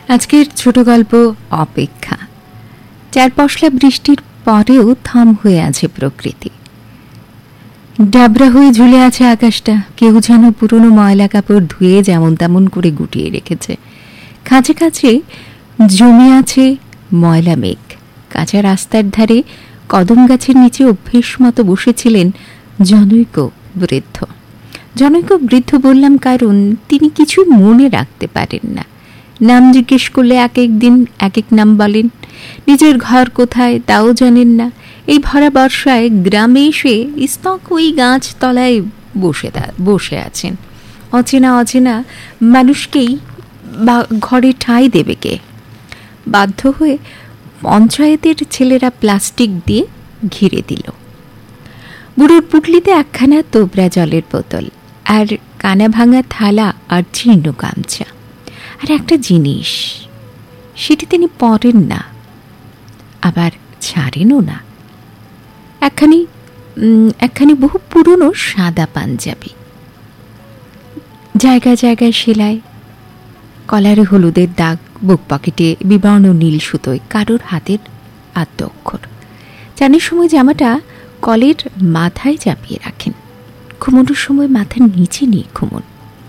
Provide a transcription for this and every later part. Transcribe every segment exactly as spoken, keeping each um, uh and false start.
আজকের ছোট গল্প অপেক্ষা। চার পশলা বৃষ্টির পরেও থম হয়ে আছে প্রকৃতি। ডাবরা হয়ে ঝুলে আছে আকাশটা। কেউ যেন পুরনো ময়লা কাপড় ধুয়ে যেমন তেমন করে গুটিয়ে রেখেছে। কাছে কাছে জমে আছে ময়লা মেঘ। কাঁচা রাস্তার ধারে কদম গাছের নিচে অভ্যেস মতো বসেছিলেন জনৈক বৃদ্ধ। জনৈক বৃদ্ধ বললাম কারণ তিনি কিছু মনে রাখতে পারেন না। নাম জিজ্ঞেস করলে এক এক দিন এক এক নাম বলেন। নিজের ঘর কোথায় তাও জানেন না। এই ভরা বর্ষায় গ্রামে এসে স্তক ওই গাছ তলায় বসে বসে আছেন। অচেনা অচেনা মানুষকেই ঘরে ঠাঁই দেবে কে? বাধ্য হয়ে পঞ্চায়েতের ছেলেরা প্লাস্টিক দিয়ে ঘিরে দিল। বুড়োর পুটলিতে একখানা তোবড়া জলের বোতল আর কানা ভাঙা থালা আর ছিন্ন গামছা আর একটা জিনিস, সেটি তিনি পরেন না, আবার ছাড়েনও না। একখানি একখানি বহু পুরনো সাদা পাঞ্জাবি, জায়গায় জায়গায় সেলাই, কলারে হলুদের দাগ, বুক পকেটে বিবর্ণ নীল সুতোয় কারোর হাতের আদ্য অক্ষর। চানের সময় জামাটা কলের মাথায় চাপিয়ে রাখেন, ঘুমানোর সময় মাথার নিচে নিয়ে ঘুমন।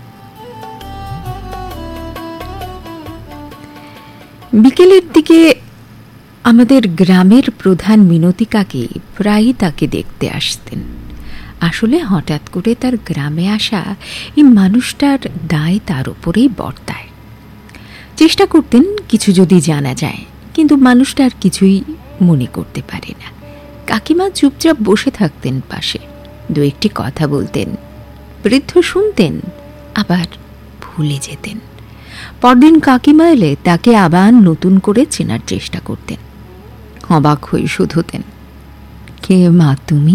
বিকেলের দিকে আমাদের গ্রামের প্রধান মিনতি কাকি প্রায়ই তাকে দেখতে আসতেন। আসলে হঠাৎ করে তার গ্রামে আসা এই মানুষটার দায় তার উপরেই বর্তায়। চেষ্টা করতেন কিছু যদি জানা যায়, কিন্তু মানুষটা আর কিছুই মনে করতে পারে না। কাকিমা চুপচাপ বসে থাকতেন পাশে, দু একটি কথা বলতেন। বৃদ্ধ শুনতেন, আবার ভুলে যেতেন। পরদিন কাকিমা এলে তাকে আবার নতুন করে চেনার চেষ্টা করতেন। অবাক হয়ে শুধোতেন, কে মা তুমি?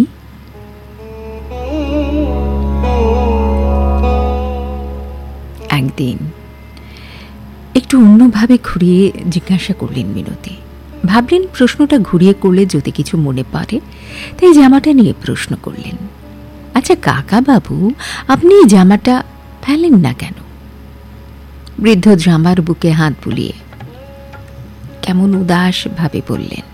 একদিন একটু অন্যভাবে ঘুরিয়ে জিজ্ঞাসা করলেন মিনতি। ভাবলেন প্রশ্নটা ঘুরিয়ে করলে যদি কিছু মনে পড়ে, তাই জামাটা নিয়ে প্রশ্ন করলেন, আচ্ছা কাকা বাবু, আপনি জামাটা ফেলেন না কেন? বৃদ্ধ জামার বুকে হাত বুলিয়ে কেমন উদাস ভাবে বললেন,